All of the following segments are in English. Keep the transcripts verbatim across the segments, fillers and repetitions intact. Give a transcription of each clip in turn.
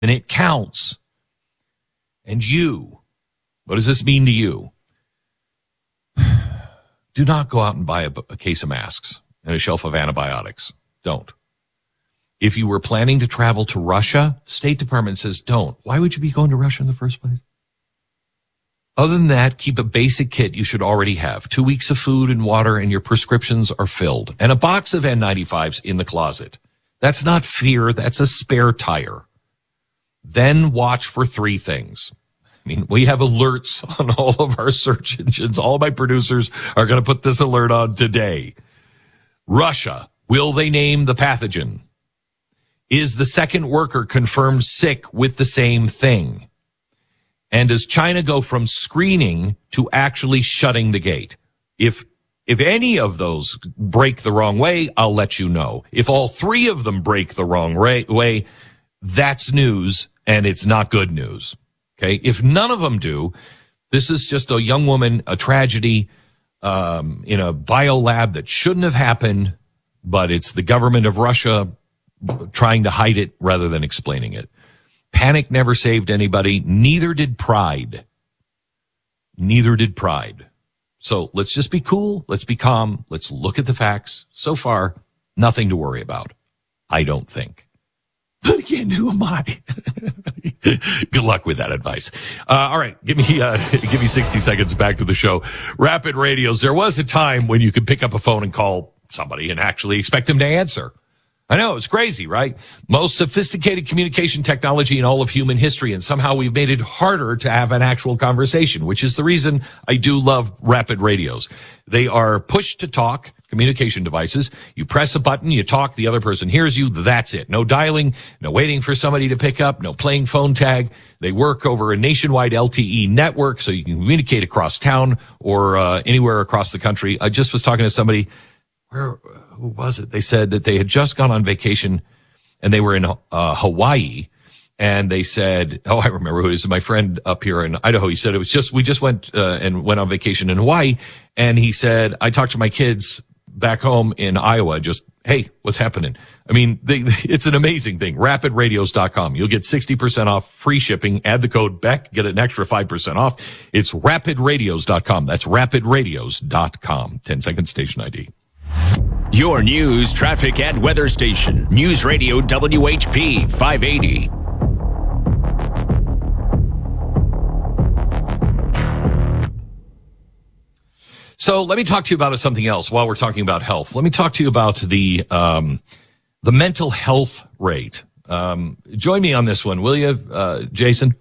and it counts. And you, what does this mean to you? Do not go out and buy a, a case of masks and a shelf of antibiotics. Don't. If you were planning to travel to Russia, State Department says don't. Why would you be going to Russia in the first place? Other than that, keep a basic kit you should already have. Two weeks of food and water, and your prescriptions are filled. And a box of N ninety-fives in the closet. That's not fear. That's a spare tire. Then watch for three things. I mean, we have alerts on all of our search engines. All of my producers are going to put this alert on today. Russia. Will they name the pathogen? Is the second worker confirmed sick with the same thing? And does China go from screening to actually shutting the gate? If if any of those break the wrong way, I'll let you know. If all three of them break the wrong way, that's news, and it's not good news. Okay? If none of them do, this is just a young woman, a tragedy um, in a biolab that shouldn't have happened, but it's the government of Russia trying to hide it rather than explaining it. Panic never saved anybody. Neither did pride. Neither did pride. So let's just be cool. Let's be calm. Let's look at the facts. So far, nothing to worry about. I don't think. But again, who am I? Good luck with that advice. Uh, all right. Give me, uh, give me sixty seconds back to the show. Rapid Radios. There was a time when you could pick up a phone and call somebody and actually expect them to answer. I know, it's crazy, right? Most sophisticated communication technology in all of human history, and somehow we've made it harder to have an actual conversation, which is the reason I do love rapid radios. They are push-to-talk communication devices. You press a button, you talk, the other person hears you, that's it. No dialing, no waiting for somebody to pick up, no playing phone tag. They work over a nationwide L T E network, so you can communicate across town or uh, anywhere across the country. I just was talking to somebody, where... who was it? They said that they had just gone on vacation and they were in uh, Hawaii, and they said, oh, I remember who it is. My friend up here in Idaho. He said it was just, we just went uh, and went on vacation in Hawaii. And he said, I talked to my kids back home in Iowa, just, hey, what's happening? I mean, they, it's an amazing thing. rapid radios dot com. You'll get sixty percent off, free shipping. Add the code Beck, get an extra five percent off. It's rapid radios dot com. That's rapid radios dot com. ten second station I D. Your news, traffic, and weather station. News Radio W H P five eighty. So let me talk to you about something else while we're talking about health. Let me talk to you about the um, the mental health rate. Um, join me on this one, will you, uh, Jason?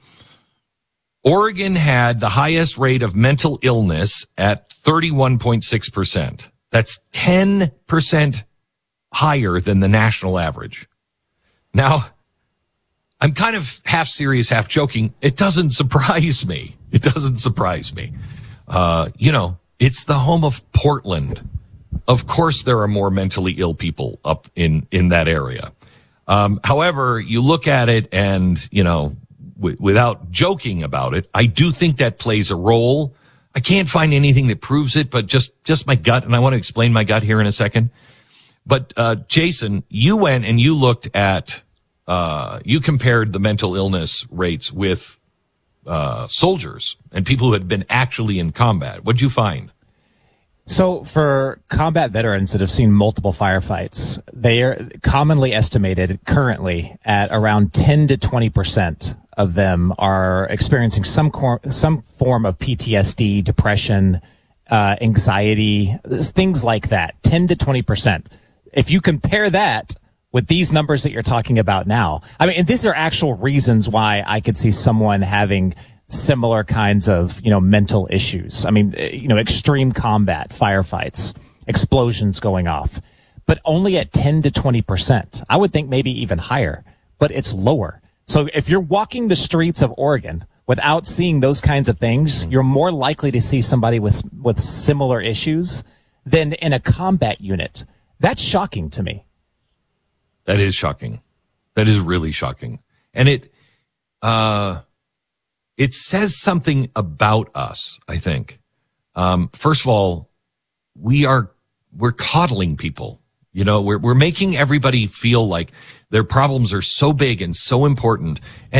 Oregon had the highest rate of mental illness at thirty-one point six percent. That's ten percent higher than the national average. Now, I'm kind of half serious, half joking. It doesn't surprise me. It doesn't surprise me. Uh, you know, it's the home of Portland. Of course, there are more mentally ill people up in, in that area. Um, however, you look at it and, you know, w- without joking about it, I do think that plays a role. I can't find anything that proves it, but just, just my gut, and I want to explain my gut here in a second. But, uh, Jason, you went and you looked at, uh, you compared the mental illness rates with, uh, soldiers and people who had been actually in combat. What'd you find? So for combat veterans that have seen multiple firefights, they are commonly estimated currently at around ten to twenty percent of them are experiencing some cor- some form of P T S D, depression, uh, anxiety, things like that. ten to twenty percent. If you compare that with these numbers that you're talking about now, I mean, and these are actual reasons why I could see someone having similar kinds of, you know, mental issues. I mean, you know, extreme combat, firefights, explosions going off, but only at ten to twenty percent. I would think maybe even higher, but it's lower. So if you're walking the streets of Oregon without seeing those kinds of things, you're more likely to see somebody with, with similar issues than in a combat unit. That's shocking to me. That is shocking. That is really shocking. And it, uh, it says something about us, I think. Um, first of all, we are, we're coddling people You know, we're we're making everybody feel like their problems are so big and so important. And